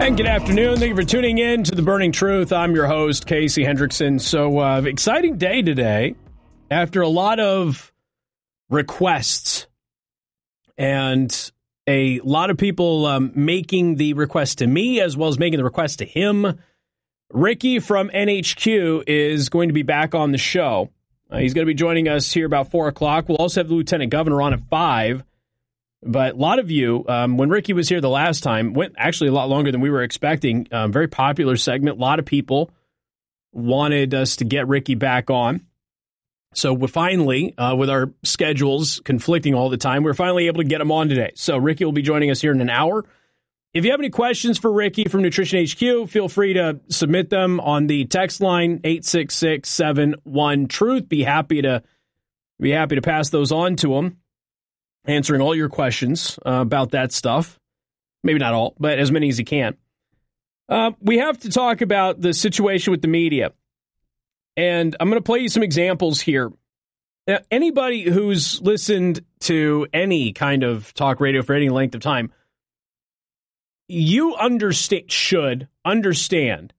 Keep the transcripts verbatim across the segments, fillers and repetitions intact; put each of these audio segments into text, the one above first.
And good afternoon. Thank you for tuning in to The Burning Truth. I'm your host, Casey Hendrickson. So, uh, exciting day today. After a lot of requests and a lot of people um, making the request to me as well as making the request to him, Ricky from N H Q is going to be back on the show. Uh, he's going to be joining us here about four o'clock. We'll also have the Lieutenant Governor on at five. But a lot of you, um, when Ricky was here the last time, went actually a lot longer than we were expecting. Um, very popular segment. A lot of people wanted us to get Ricky back on. So we're finally, uh, with our schedules conflicting all the time, we're finally able to get him on today. So Ricky will be joining us here in an hour. If you have any questions for Ricky from Nutrition H Q, feel free to submit them on the text line eight six six, seven one, truth. Be happy to be happy to pass those on to him, answering all your questions uh, about that stuff. Maybe not all, but as many as he can. Uh, we have to talk about the situation with the media. And I'm going to play you some examples here. Now, anybody who's listened to any kind of talk radio for any length of time, you understand, should understand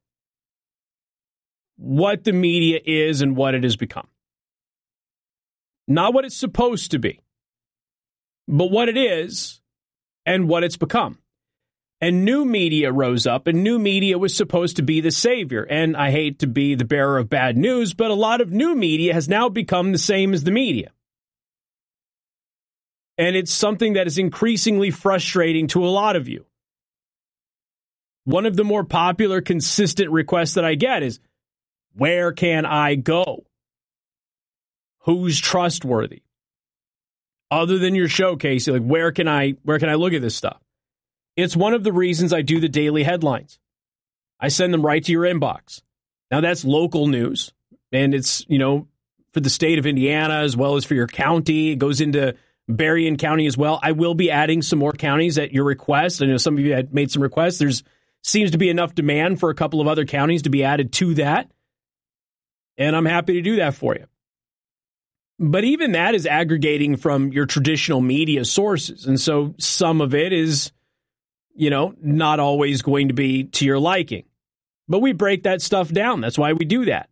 what the media is and what it has become. Not what it's supposed to be, but what it is and what it's become. And new media rose up, and new media was supposed to be the savior. And I hate to be the bearer of bad news, but a lot of new media has now become the same as the media. And it's something that is increasingly frustrating to a lot of you. One of the more popular, consistent requests that I get is, where can I go? Who's trustworthy? Other than your show, Casey, like where can I where can I look at this stuff? It's one of the reasons I do the daily headlines. I send them right to your inbox. Now that's local news, and it's, you know, for the state of Indiana as well as for your county. It goes into Berrien County as well. I will be adding some more counties at your request. I know some of you had made some requests. There's seems to be enough demand for a couple of other counties to be added to that, and I'm happy to do that for you. But even that is aggregating from your traditional media sources. And so some of it is, you know, not always going to be to your liking. But we break that stuff down. That's why we do that.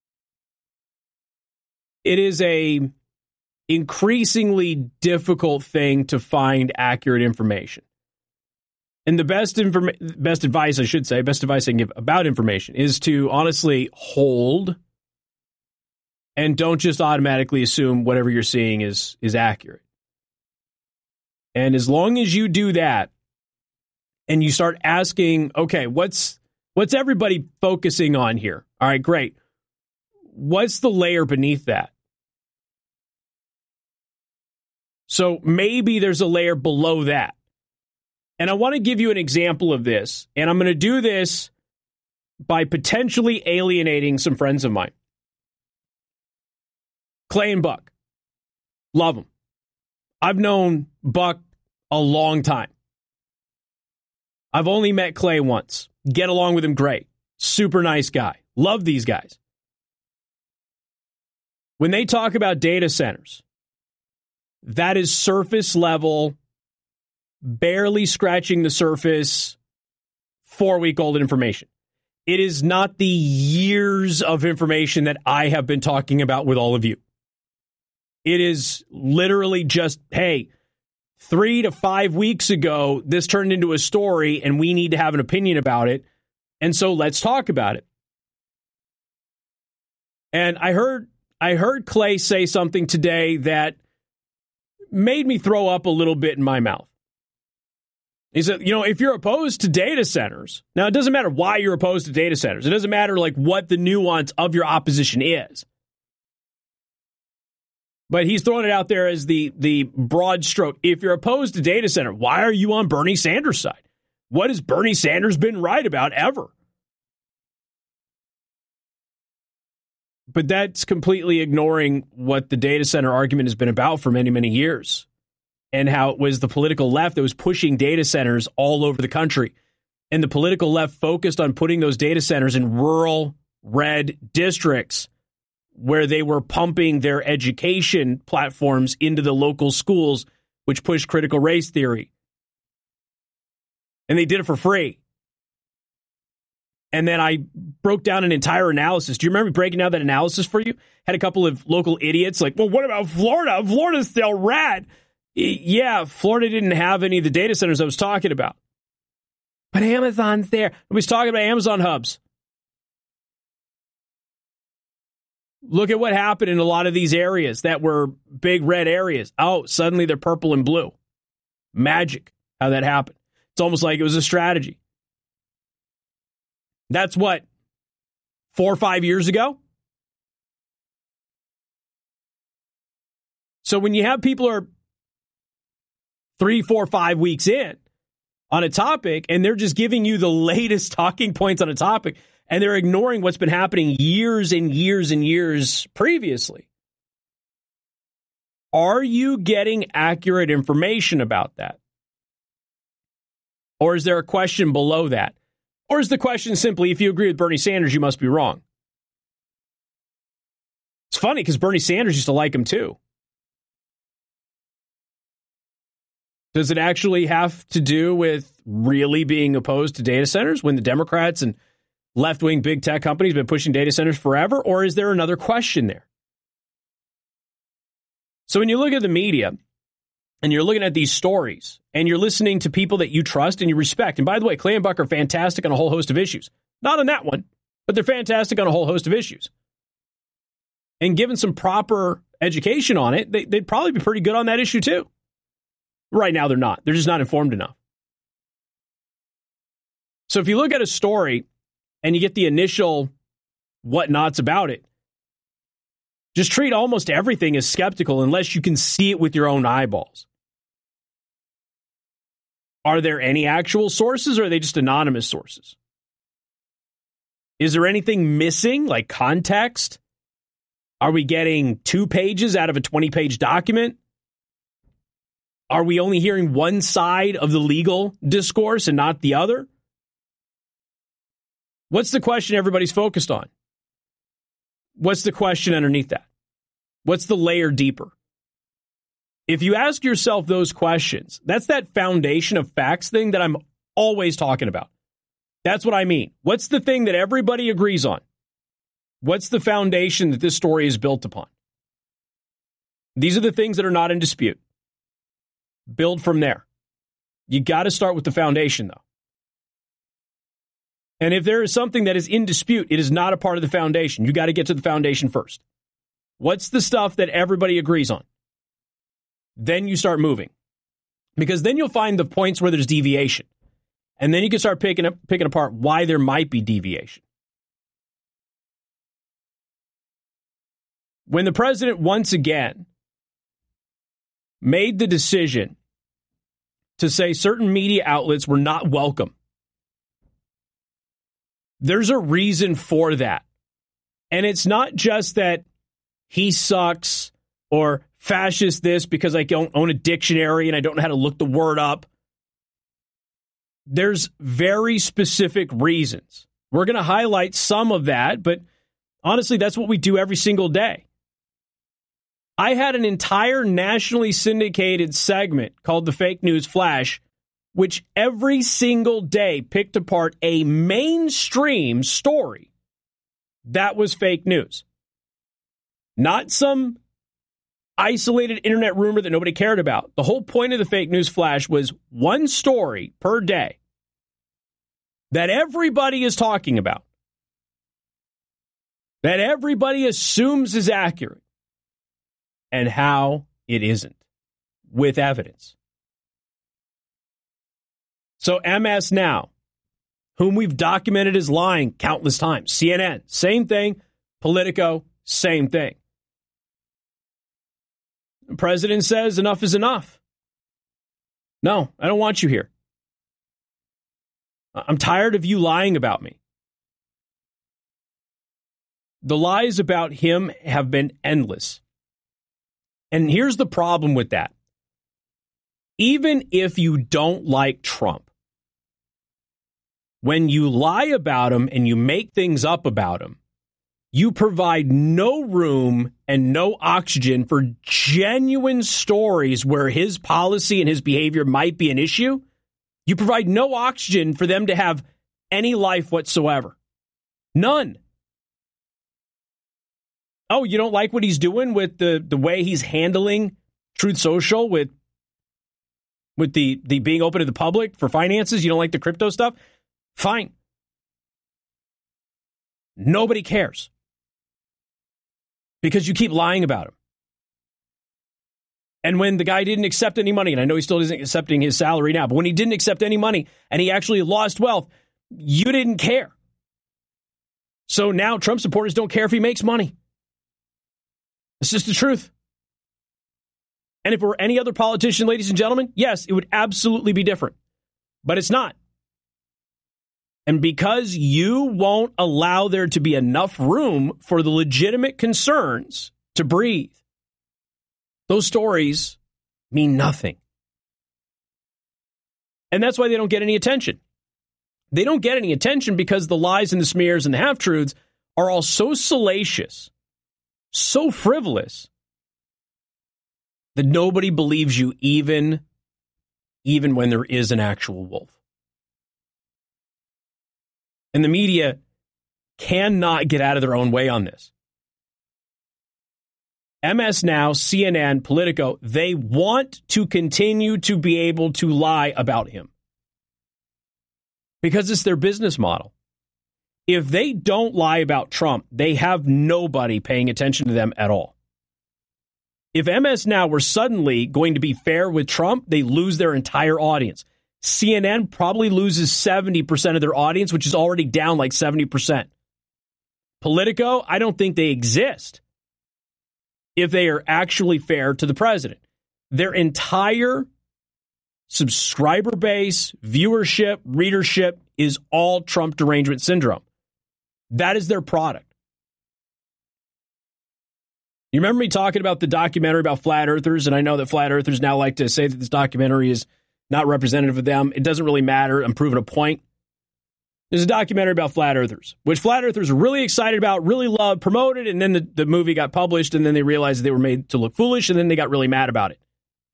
It is a increasingly difficult thing to find accurate information. And the best informa- best advice, I should say, best advice I can give about information is to honestly hold and don't just automatically assume whatever you're seeing is is accurate. And as long as you do that, and you start asking, okay, what's what's everybody focusing on here? All right, great. What's the layer beneath that? So maybe there's a layer below that. And I want to give you an example of this. And I'm going to do this by potentially alienating some friends of mine. Clay and Buck. Love them. I've known Buck a long time. I've only met Clay once. Get along with him great. Super nice guy. Love these guys. When they talk about data centers, that is surface level, barely scratching the surface, four-week-old information. It is not the years of information that I have been talking about with all of you. It is literally just, hey, three to five weeks ago, this turned into a story and we need to have an opinion about it. And so let's talk about it. And I heard I heard Clay say something today that made me throw up a little bit in my mouth. He said, you know, if you're opposed to data centers, now it doesn't matter why you're opposed to data centers. It doesn't matter like what the nuance of your opposition is. But he's throwing it out there as the, the broad stroke. If you're opposed to data center, why are you on Bernie Sanders' side? What has Bernie Sanders been right about ever? But that's completely ignoring what the data center argument has been about for many, many years. And how it was the political left that was pushing data centers all over the country. And the political left focused on putting those data centers in rural red districts where they were pumping their education platforms into the local schools, which pushed critical race theory. And they did it for free. And then I broke down an entire analysis. Do you remember breaking down that analysis for you? Had a couple of local idiots like, well, what about Florida? Florida's still rad. Yeah, Florida didn't have any of the data centers I was talking about. But Amazon's there. I was talking about Amazon hubs. Look at what happened in a lot of these areas that were big red areas. Oh, suddenly they're purple and blue. Magic, how that happened. It's almost like it was a strategy. That's what, four or five years ago? So when you have people who are three, four, five weeks in on a topic, and they're just giving you the latest talking points on a topic, and they're ignoring what's been happening years and years and years previously, are you getting accurate information about that? Or is there a question below that? Or is the question simply, if you agree with Bernie Sanders, you must be wrong? It's funny because Bernie Sanders used to like him too. Does it actually have to do with really being opposed to data centers when the Democrats and left-wing big tech companies have been pushing data centers forever? Or is there another question there? So when you look at the media and you're looking at these stories and you're listening to people that you trust and you respect, and by the way, Clay and Buck are fantastic on a whole host of issues. Not on that one, but they're fantastic on a whole host of issues. And given some proper education on it, they, they'd probably be pretty good on that issue too. Right now, they're not. They're just not informed enough. So if you look at a story and you get the initial whatnots about it, just treat almost everything as skeptical unless you can see it with your own eyeballs. Are there any actual sources, or are they just anonymous sources? Is there anything missing, like context? Are we getting two pages out of a twenty-page document? Are we only hearing one side of the legal discourse and not the other? What's the question everybody's focused on? What's the question underneath that? What's the layer deeper? If you ask yourself those questions, that's that foundation of facts thing that I'm always talking about. That's what I mean. What's the thing that everybody agrees on? What's the foundation that this story is built upon? These are the things that are not in dispute. Build from there. You got to start with the foundation, though. And if there is something that is in dispute, it is not a part of the foundation. You got to get to the foundation first. What's the stuff that everybody agrees on? Then you start moving. Because then you'll find the points where there's deviation. And then you can start picking up, picking apart why there might be deviation. When the president once again made the decision to say certain media outlets were not welcome, there's a reason for that. And it's not just that he sucks or fascist this because I don't own a dictionary and I don't know how to look the word up. There's very specific reasons. We're going to highlight some of that, but honestly, that's what we do every single day. I had an entire nationally syndicated segment called the Fake News Flash, which every single day picked apart a mainstream story that was fake news. Not some isolated internet rumor that nobody cared about. The whole point of the Fake News Flash was one story per day that everybody is talking about, that everybody assumes is accurate, and how it isn't, with evidence. So M S Now, whom we've documented as lying countless times. C N N, same thing. Politico, same thing. The president says enough is enough. No, I don't want you here. I'm tired of you lying about me. The lies about him have been endless. And here's the problem with that. Even if you don't like Trump, when you lie about him and you make things up about him, you provide no room and no oxygen for genuine stories where his policy and his behavior might be an issue. You provide no oxygen for them to have any life whatsoever. None. Oh, you don't like what he's doing with the, the way he's handling Truth Social with with the, the being open to the public for finances? You don't like the crypto stuff? Fine. Nobody cares. Because you keep lying about him. And when the guy didn't accept any money, and I know he still isn't accepting his salary now, but when he didn't accept any money and he actually lost wealth, you didn't care. So now Trump supporters don't care if he makes money. It's just the truth. And if it were any other politician, ladies and gentlemen, yes, it would absolutely be different. But it's not. And because you won't allow there to be enough room for the legitimate concerns to breathe, those stories mean nothing. And that's why they don't get any attention. They don't get any attention because the lies and the smears and the half-truths are all so salacious, so frivolous, that nobody believes you even, even when there is an actual wolf. And the media cannot get out of their own way on this. M S Now, C N N, Politico, they want to continue to be able to lie about him. Because it's their business model. If they don't lie about Trump, they have nobody paying attention to them at all. If M S Now were suddenly going to be fair with Trump, they lose their entire audience. C N N probably loses seventy percent of their audience, which is already down like seventy percent. Politico, I don't think they exist if they are actually fair to the president. Their entire subscriber base, viewership, readership is all Trump derangement syndrome. That is their product. You remember me talking about the documentary about flat earthers? And I know that flat earthers now like to say that this documentary is not representative of them. It doesn't really matter. I'm proving a point. There's a documentary about flat earthers, which flat earthers are really excited about, really loved, promoted, and then the, the movie got published, and then they realized they were made to look foolish, and then they got really mad about it.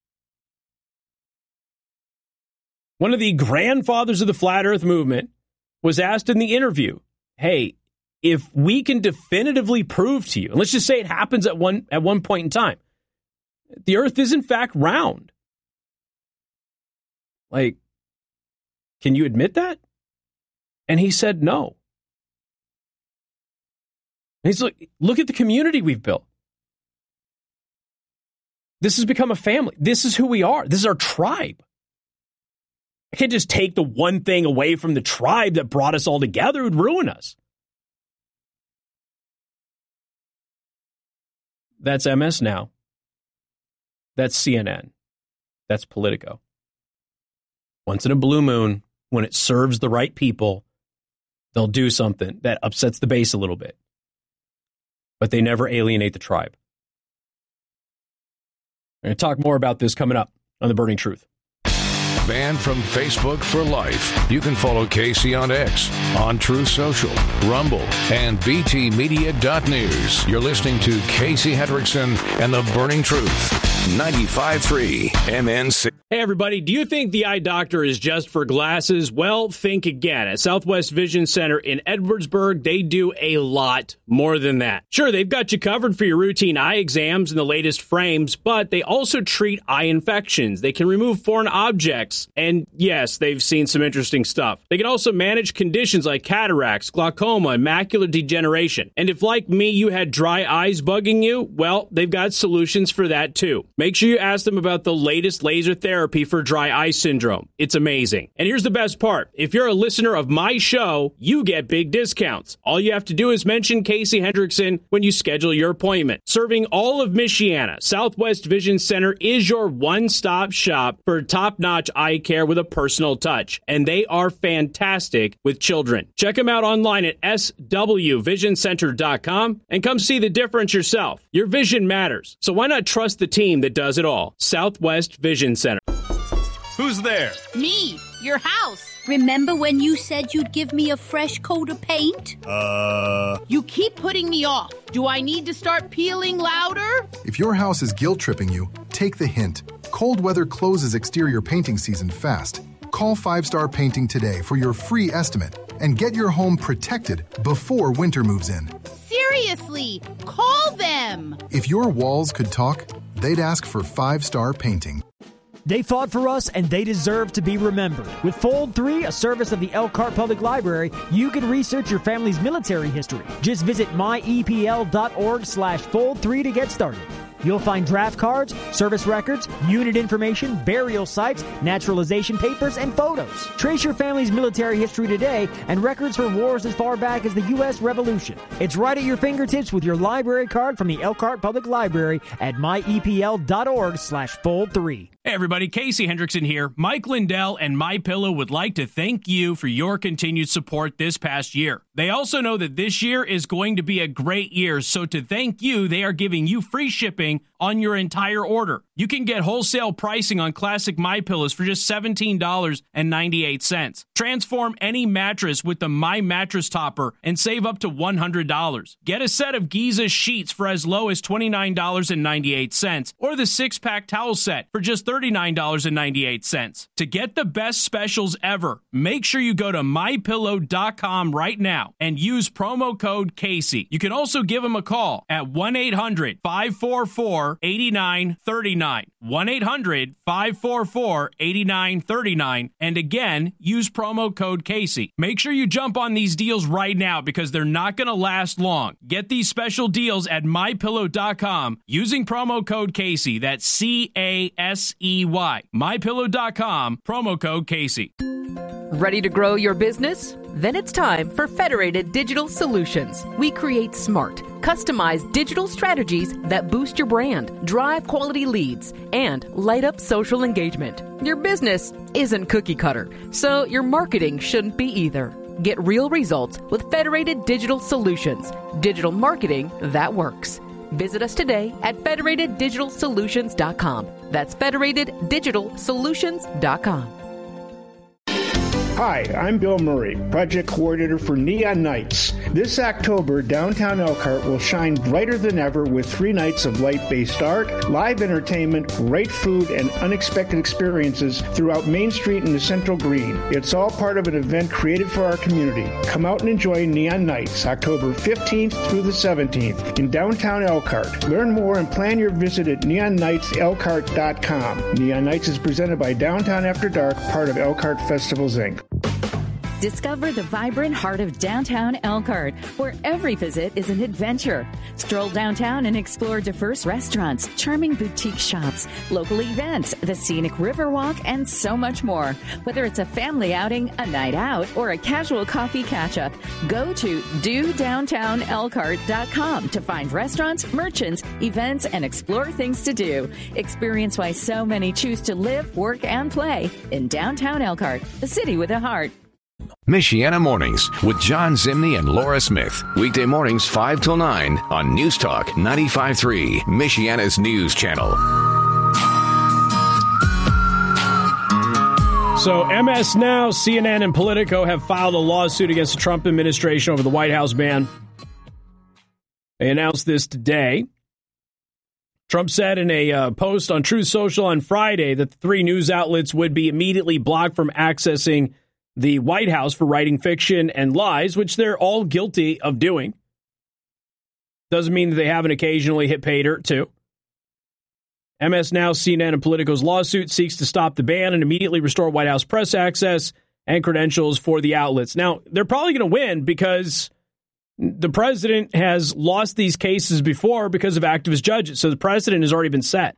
One of the grandfathers of the flat earth movement was asked in the interview, hey, if we can definitively prove to you, and let's just say it happens at one at one point in time, the earth is in fact round. Like, can you admit that? And he said no. And he's like, look at the community we've built. This has become a family. This is who we are. This is our tribe. I can't just take the one thing away from the tribe that brought us all together. It would ruin us. That's M S Now. That's C N N. That's Politico. Once in a blue moon, when it serves the right people, they'll do something that upsets the base a little bit. But they never alienate the tribe. We're going to talk more about this coming up on The Burning Truth. Banned from Facebook for life. You can follow Casey on X, on Truth Social, Rumble, and B T Media dot news. You're listening to Casey Hendrickson and The Burning Truth, ninety-five point three M N C. Hey, everybody. Do you think the eye doctor is just for glasses? Well, think again. At Southwest Vision Center in Edwardsburg, they do a lot more than that. Sure, they've got you covered for your routine eye exams and the latest frames, but they also treat eye infections. They can remove foreign objects. And yes, they've seen some interesting stuff. They can also manage conditions like cataracts, glaucoma, and macular degeneration. And if, like me, you had dry eyes bugging you, well, they've got solutions for that too. Make sure you ask them about the latest laser therapy for dry eye syndrome. It's amazing. And here's the best part. If you're a listener of my show, you get big discounts. All you have to do is mention Casey Hendrickson when you schedule your appointment. Serving all of Michiana, Southwest Vision Center is your one-stop shop for top-notch eye care with a personal touch. And they are fantastic with children. Check them out online at S W vision center dot com and come see the difference yourself. Your vision matters. So why not trust the team that does it all? Southwest Vision Center. Who's there? Me, your house. Remember when you said you'd give me a fresh coat of paint? Uh... You keep putting me off. Do I need to start peeling louder? If your house is guilt-tripping you, take the hint. Cold weather closes exterior painting season fast. Call Five Star Painting today for your free estimate and get your home protected before winter moves in. Seriously, call them. If your walls could talk, they'd ask for Five Star Painting. They fought for us, and they deserve to be remembered. With Fold three, a service of the Elkhart Public Library, you can research your family's military history. Just visit myepl.org slash fold three to get started. You'll find draft cards, service records, unit information, burial sites, naturalization papers, and photos. Trace your family's military history today and records for wars as far back as the U S Revolution. It's right at your fingertips with your library card from the Elkhart Public Library at myepl.org slash fold three. Hey everybody, Casey Hendrickson here. Mike Lindell and MyPillow would like to thank you for your continued support this past year. They also know that this year is going to be a great year, so to thank you, they are giving you free shipping on your entire order. You can get wholesale pricing on classic MyPillows for just seventeen dollars and ninety-eight cents. Transform any mattress with the My Mattress Topper and save up to one hundred dollars. Get a set of Giza sheets for as low as twenty-nine dollars and ninety-eight cents or the six-pack towel set for just thirty-nine dollars and ninety-eight cents. To get the best specials ever, make sure you go to my pillow dot com right now and use promo code Casey. You can also give them a call at one eight hundred five four four eight nine three nine. one eight hundred five four four eight nine three nine. And again, use promo code Casey. Make sure you jump on these deals right now because they're not going to last long. Get these special deals at my pillow dot com using promo code Casey. That's C A S E Y. my pillow dot com, promo code Casey. Ready to grow your business? Then it's time for Federated Digital Solutions. We create smart, customized digital strategies that boost your brand, drive quality leads, and light up social engagement. Your business isn't cookie cutter, so your marketing shouldn't be either. Get real results with Federated Digital Solutions. Digital marketing that works. Visit us today at federated digital solutions dot com. That's federated digital solutions dot com. Hi, I'm Bill Murray, Project Coordinator for Neon Nights. This October, downtown Elkhart will shine brighter than ever with three nights of light-based art, live entertainment, great food, and unexpected experiences throughout Main Street and the Central Green. It's all part of an event created for our community. Come out and enjoy Neon Nights, October fifteenth through the seventeenth in downtown Elkhart. Learn more and plan your visit at neon nights elkhart dot com. Neon Nights is presented by Downtown After Dark, part of Elkhart Festivals, Incorporated. Discover the vibrant heart of downtown Elkhart, where every visit is an adventure. Stroll downtown and explore diverse restaurants, charming boutique shops, local events, the scenic Riverwalk, and so much more. Whether it's a family outing, a night out, or a casual coffee catch-up, go to do downtown elkhart dot com to find restaurants, merchants, events, and explore things to do. Experience why so many choose to live, work, and play in downtown Elkhart, the city with a heart. Michiana Mornings with John Zimney and Laura Smith. Weekday mornings five till nine on News Talk ninety-five point three, Michiana's news channel. So M S Now, C N N, and Politico have filed a lawsuit against the Trump administration over the White House ban. They announced this today. Trump said in a uh, post on Truth Social on Friday that the three news outlets would be immediately blocked from accessing the White House for writing fiction and lies, which they're all guilty of doing. Doesn't mean that they haven't occasionally hit pay dirt, too. M S Now, C N N, and Politico's lawsuit seeks to stop the ban and immediately restore White House press access and credentials for the outlets. Now, they're probably going to win because the president has lost these cases before because of activist judges, so the precedent has already been set.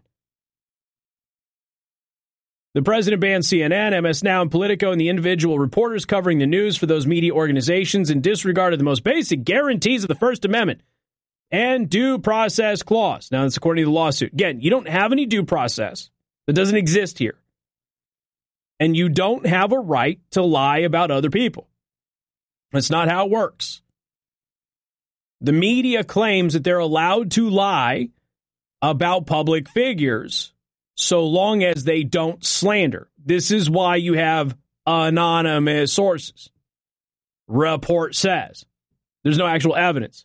The president banned C N N, M S Now, and Politico, and the individual reporters covering the news for those media organizations in disregard of the most basic guarantees of the First Amendment and due process clause. Now, that's according to the lawsuit. Again, you don't have any due process. That doesn't exist here. And you don't have a right to lie about other people. That's not how it works. The media claims that they're allowed to lie about public figures so long as they don't slander. This is why you have anonymous sources. Report says. There's no actual evidence.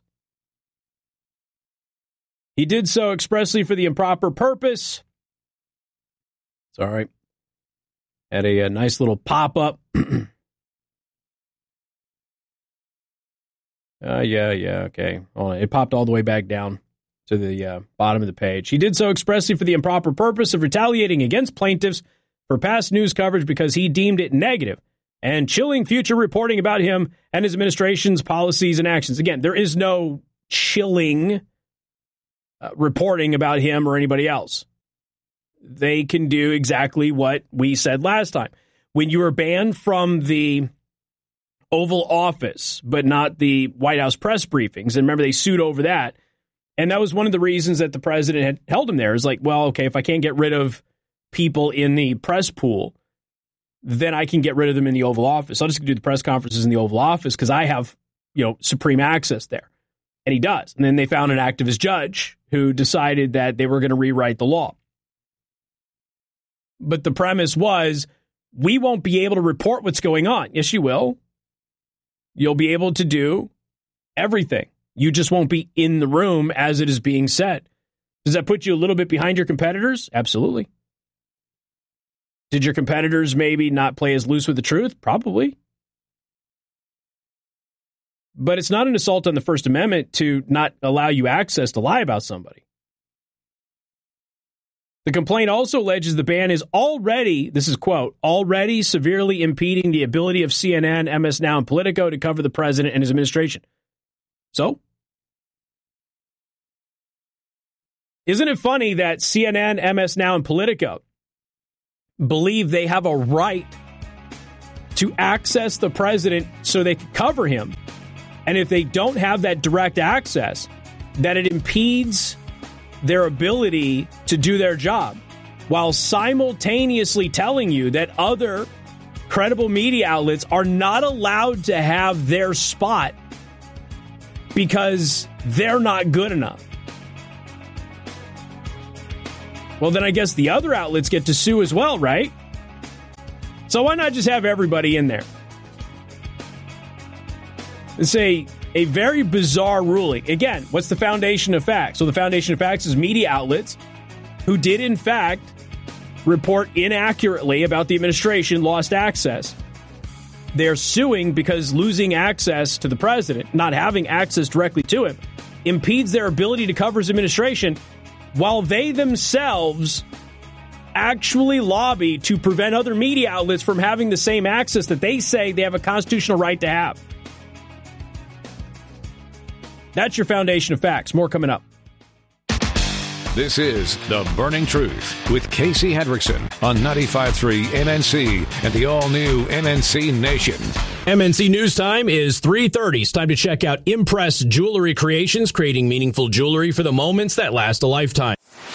He did so expressly for the improper purpose. It's all right. Had a, a nice little pop-up. uh, yeah, yeah, okay. Oh, it popped all the way back down to the uh, bottom of the page. He did so expressly for the improper purpose of retaliating against plaintiffs for past news coverage because he deemed it negative and chilling future reporting about him and his administration's policies and actions. Again, there is no chilling uh, reporting about him or anybody else. They can do exactly what we said last time. When you were banned from the Oval Office, but not the White House press briefings, and remember they sued over that, and that was one of the reasons that the president had held him there. Is like, well, okay, if I can't get rid of people in the press pool, then I can get rid of them in the Oval Office. I'll just do the press conferences in the Oval Office because I have, you know, supreme access there. And he does. And then they found an activist judge who decided that they were going to rewrite the law. But the premise was, we won't be able to report what's going on. Yes, you will. You'll be able to do everything. You just won't be in the room as it is being said. Does that put you a little bit behind your competitors? Absolutely. Did your competitors maybe not play as loose with the truth? Probably. But it's not an assault on the First Amendment to not allow you access to lie about somebody. The complaint also alleges the ban is already, this is quote, already severely impeding the ability of C N N, M S Now, and Politico to cover the president and his administration. So? Isn't it funny that C N N, M S Now, and Politico believe they have a right to access the president so they can cover him? And if they don't have that direct access, that it impedes their ability to do their job, while simultaneously telling you that other credible media outlets are not allowed to have their spot because they're not good enough. Well, then I guess the other outlets get to sue as well, right? So why not just have everybody in there? It's a, a very bizarre ruling. Again, what's the foundation of facts? So the foundation of facts is media outlets who did, in fact, report inaccurately about the administration lost access. They're suing because losing access to the president, not having access directly to him, impedes their ability to cover his administration, while they themselves actually lobby to prevent other media outlets from having the same access that they say they have a constitutional right to have. That's your foundation of facts. More coming up. This is The Burning Truth with Casey Hendrickson on ninety-five point three M N C and the all-new M N C Nation. M N C News Time is three thirty. It's time to check out Impress Jewelry Creations, creating meaningful jewelry for the moments that last a lifetime.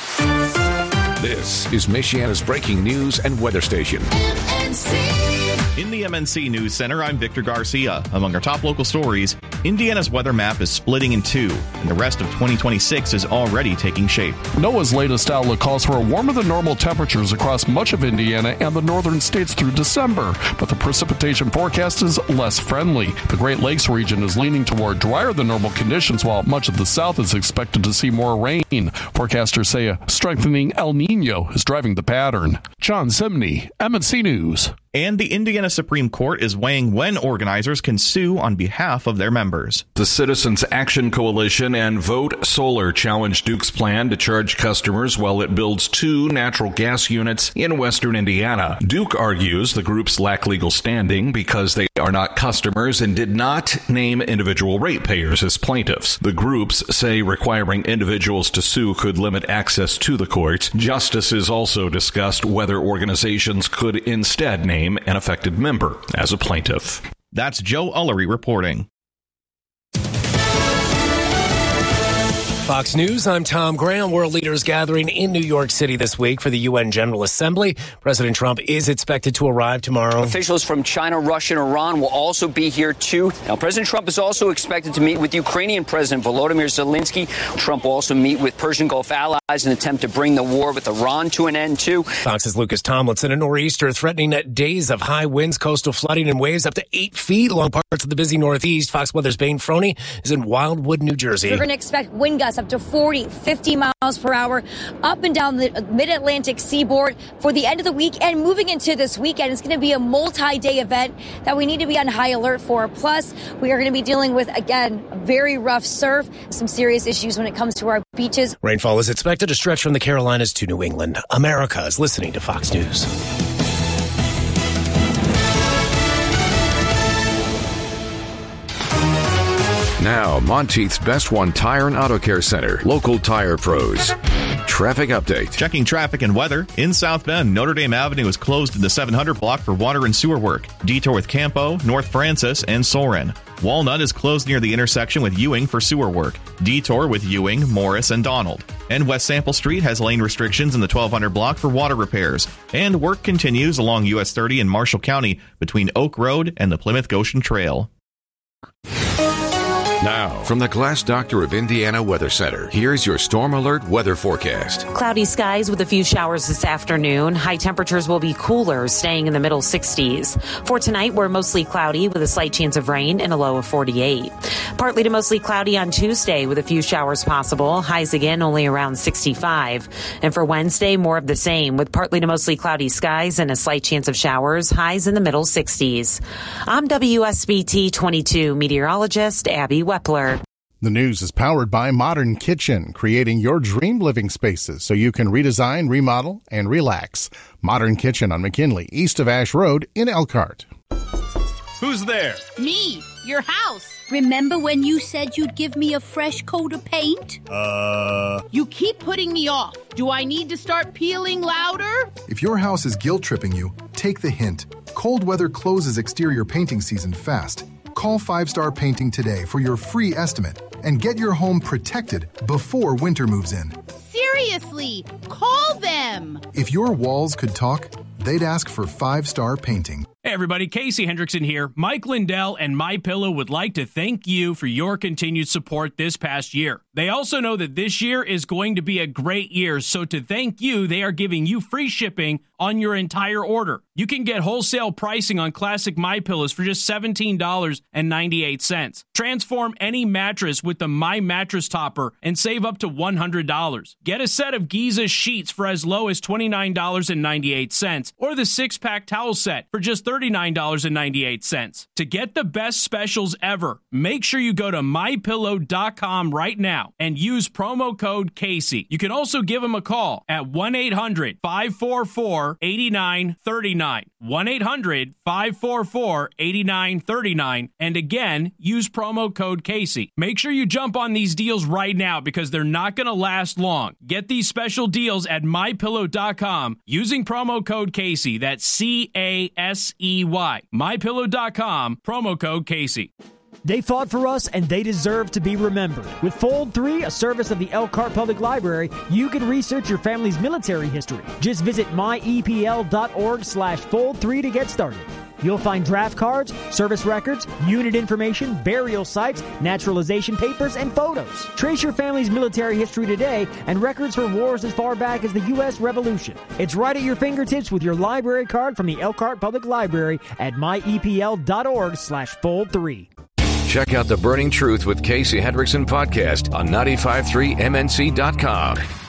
This is Michiana's breaking news and weather station. M N C. In the M N C News Center, I'm Victor Garcia. Among our top local stories, Indiana's weather map is splitting in two, and the rest of twenty twenty-six is already taking shape. NOAA's latest outlook calls for warmer than normal temperatures across much of Indiana and the northern states through December, but the precipitation forecast is less friendly. The Great Lakes region is leaning toward drier than normal conditions, while much of the south is expected to see more rain. Forecasters say a strengthening El Nino is driving the pattern. John Zimney, M N C News. And the Indiana Supreme Court is weighing when organizers can sue on behalf of their members. The Citizens Action Coalition and Vote Solar challenged Duke's plan to charge customers while it builds two natural gas units in western Indiana. Duke argues the groups lack legal standing because they are not customers and did not name individual ratepayers as plaintiffs. The groups say requiring individuals to sue could limit access to the courts. Justices also discussed whether organizations could instead name an affected member as a plaintiff. That's Joe Ullery reporting. Fox News, I'm Tom Graham. World leaders gathering in New York City this week for the U N General Assembly. President Trump is expected to arrive tomorrow. Officials from China, Russia, and Iran will also be here, too. Now, President Trump is also expected to meet with Ukrainian President Volodymyr Zelensky. Trump will also meet with Persian Gulf allies in an attempt to bring the war with Iran to an end, too. Fox's Lucas Tomlinson. A nor'easter threatening days of high winds, coastal flooding, and waves up to eight feet along parts of the busy Northeast. Fox Weather's Bane Froney is in Wildwood, New Jersey. We're going to expect wind gusts gusts up to forty, fifty miles per hour up and down the mid-Atlantic seaboard for the end of the week and moving into this weekend. It's going to be a multi-day event that we need to be on high alert for. Plus, we are going to be dealing with, again, very rough surf, some serious issues when it comes to our beaches. Rainfall is expected to stretch from the Carolinas to New England. America is listening to Fox News. Now, Monteith's Best One Tire and Auto Care Center. Local tire pros. Traffic update. Checking traffic and weather. In South Bend, Notre Dame Avenue is closed in the seven hundred block for water and sewer work. Detour with Campo, North Francis, and Soren. Walnut is closed near the intersection with Ewing for sewer work. Detour with Ewing, Morris, and Donald. And West Sample Street has lane restrictions in the twelve hundred block for water repairs. And work continues along U S thirty in Marshall County between Oak Road and the Plymouth Goshen Trail. Now, from the Glass Doctor of Indiana Weather Center, here's your Storm Alert weather forecast. Cloudy skies with a few showers this afternoon. High temperatures will be cooler, staying in the middle sixties. For tonight, we're mostly cloudy with a slight chance of rain and a low of forty-eight. Partly to mostly cloudy on Tuesday with a few showers possible. Highs again only around sixty-five. And for Wednesday, more of the same with partly to mostly cloudy skies and a slight chance of showers. Highs in the middle sixties. I'm W S B T twenty-two meteorologist Abby Wepler. The news is powered by Modern Kitchen, creating your dream living spaces so you can redesign, remodel, and relax. Modern Kitchen on McKinley, east of Ash Road in Elkhart. Who's there? Me, your house. Remember when you said you'd give me a fresh coat of paint? Uh... You keep putting me off. Do I need to start peeling louder? If your house is guilt-tripping you, take the hint. Cold weather closes exterior painting season fast. Call Five Star Painting today for your free estimate and get your home protected before winter moves in. Seriously, call them. If your walls could talk, they'd ask for Five Star Painting. Hey everybody, Casey Hendrickson here. Mike Lindell and MyPillow would like to thank you for your continued support this past year. They also know that this year is going to be a great year, so to thank you, they are giving you free shipping on your entire order. You can get wholesale pricing on classic MyPillows for just seventeen dollars and ninety-eight cents. Transform any mattress with the My Mattress Topper and save up to one hundred dollars. Get a set of Giza sheets for as low as twenty-nine dollars and ninety-eight cents or the six-pack towel set for just thirty-nine dollars and ninety-eight cents. To get the best specials ever, make sure you go to my pillow dot com right now and use promo code Casey. You can also give them a call at one eight hundred five four four eight nine three nine. one eight hundred five four four eight nine three nine. And again, use promo code Casey. Make sure you jump on these deals right now because they're not going to last long. Get these special deals at my pillow dot com using promo code Casey. That's C A S E Y. my pillow dot com, promo code Casey. They fought for us, and they deserve to be remembered. With Fold three, a service of the Elkhart Public Library, you can research your family's military history. Just visit my E P L dot org slash fold three to get started. You'll find draft cards, service records, unit information, burial sites, naturalization papers, and photos. Trace your family's military history today and records for wars as far back as the U S Revolution. It's right at your fingertips with your library card from the Elkhart Public Library at my E P L dot org slash fold three. Check out the Burning Truth with Casey Hendrickson podcast on nine five three M N C dot com.